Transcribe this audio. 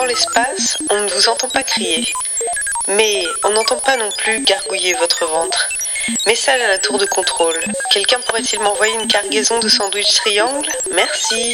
Dans l'espace, on ne vous entend pas crier. Mais on n'entend pas non plus gargouiller votre ventre. Message à la tour de contrôle. Quelqu'un pourrait-il m'envoyer une cargaison de sandwich triangle? Merci.